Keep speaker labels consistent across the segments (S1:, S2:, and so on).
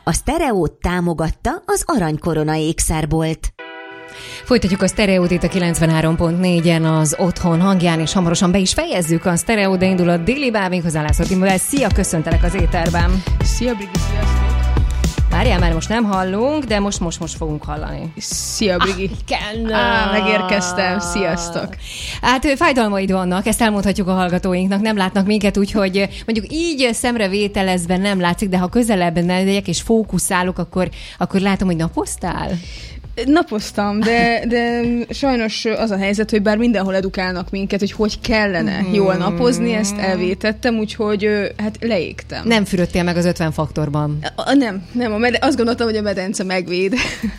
S1: A Sztereót támogatta az Aranykorona ékszerbolt.
S2: Folytatjuk a Sztereót itt a 93.4-en az Otthon hangján, és hamarosan be is fejezzük a Sztereó, de indul a déli báb, méghozzá László Timóvel. Szia, köszöntelek az éterben.
S3: Szia, Brigi, sziasztok.
S2: Várjál, már most nem hallunk, de most fogunk hallani.
S3: Szia, Brigi. Megérkeztem, sziasztok.
S2: Hát fájdalmaid vannak, ezt elmondhatjuk a hallgatóinknak, nem látnak minket, úgyhogy mondjuk így szemrevételezve nem látszik, de ha közelebb megyek és fókuszálok, akkor látom, hogy napoztál?
S3: Napoztam, de sajnos az a helyzet, hogy bár mindenhol edukálnak minket, hogy kellene jól napozni, ezt elvétettem, úgyhogy hát leégtem.
S2: Nem fürödtél meg az 50 faktorban?
S3: Nem, azt gondoltam, hogy a medence megvéd.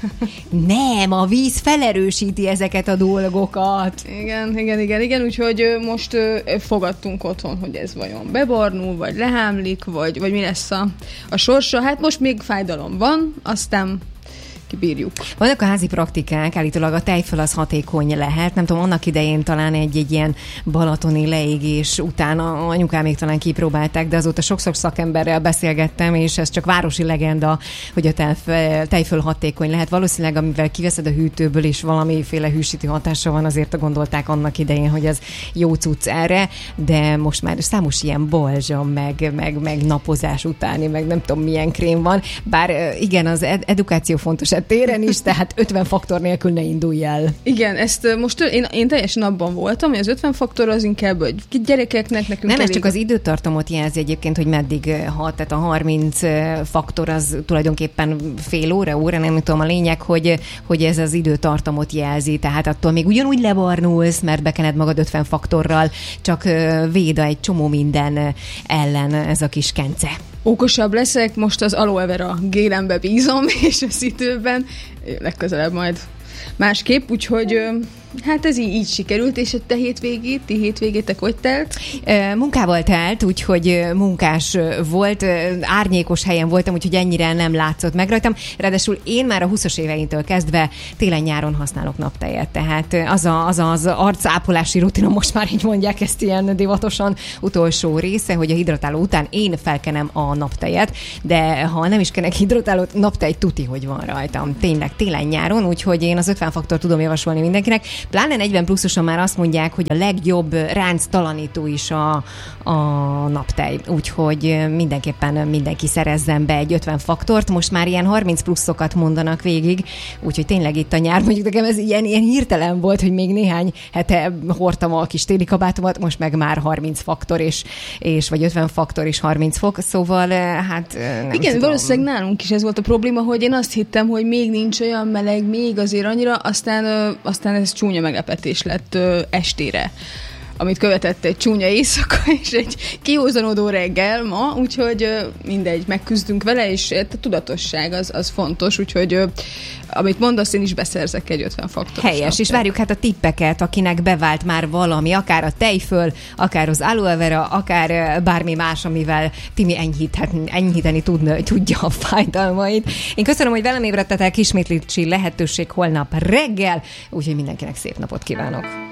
S2: Nem, a víz felerősíti ezeket a dolgokat.
S3: Igen, úgyhogy most fogadtunk otthon, hogy ez vajon bebarnul, vagy lehámlik, vagy mi lesz a sorsa. Hát most még fájdalom van, aztán kibírjuk.
S2: Vannak a házi praktikák, állítólag a tejföl az hatékony lehet. Nem tudom, annak idején talán egy ilyen balatoni leégés után anyukám még talán kipróbálták, de azóta sokszor szakemberrel beszélgettem, és ez csak városi legenda, hogy a tejföl hatékony lehet. Valószínűleg, amivel kiveszed a hűtőből, és valamiféle hűsítő hatása van, azért gondolták annak idején, hogy ez jó cucc erre, de most már számos ilyen balzsam, meg napozás utáni, meg nem tudom milyen krém van. Bár igen, az edukáció fontos téren is, tehát 50 faktor nélkül ne indulj el.
S3: Igen, ezt most én teljesen abban voltam, hogy az 50 faktor az inkább hogy gyerekeknek, nekünk
S2: nem, ez csak az időtartamot jelzi egyébként, hogy meddig hat, tehát a 30 faktor az tulajdonképpen fél óra, nem tudom, a lényeg, hogy ez az időtartamot jelzi, tehát attól még ugyanúgy lebarnulsz, mert bekened magad 50 faktorral, csak véd egy csomó minden ellen ez a kis kence.
S3: Okosabb leszek, most az aloe vera gélembe bízom, és a szitőben legközelebb majd másképp, úgyhogy hát ez így sikerült, és a ti hétvégétek hogy telt?
S2: Munkával telt, úgyhogy munkás volt, árnyékos helyen voltam, úgyhogy ennyire nem látszott meg rajtam. Ráadásul én már a 20-as éveimtől kezdve télen-nyáron használok naptejet, tehát az arcápolási rutina, most már így mondják ezt ilyen divatosan, utolsó része, hogy a hidratáló után én felkenem a naptejet, de ha nem is kenek hidratálót, naptej tuti, hogy van rajtam. Tényleg télen-nyáron, úgyhogy én az 50 faktor tudom javasolni mindenkinek. Pláne 40 pluszosan már azt mondják, hogy a legjobb ránctalanító is a naptej. Úgyhogy mindenképpen mindenki szerezzen be egy 50 faktort. Most már ilyen 30 pluszokat mondanak végig, úgyhogy tényleg itt a nyár, mondjuk nekem ez ilyen hirtelen volt, hogy még néhány hete hordtam a kis téli kabátomat, most meg már 30 faktor és vagy 50 faktor és 30 fok, szóval hát nem
S3: igen,
S2: tudom.
S3: Valószínűleg nálunk is ez volt a probléma, hogy én azt hittem, hogy még nincs olyan meleg, még azért annyira, aztán ez csúnya meglepetés lett estére, amit követett egy csúnya éjszaka és egy kiózanodó reggel ma, úgyhogy mindegy, megküzdünk vele, és a tudatosság az fontos, úgyhogy amit mondasz, én is beszerzek egy 50 faktoros.
S2: Helyes, és várjuk hát a tippeket, akinek bevált már valami, akár a tejföl, akár az aloe vera, akár bármi más, amivel Timi enyhíteni tudja a fájdalmait. Én köszönöm, hogy velem ébredtetek, ismétlési lehetőség holnap reggel, úgyhogy mindenkinek szép napot kívánok.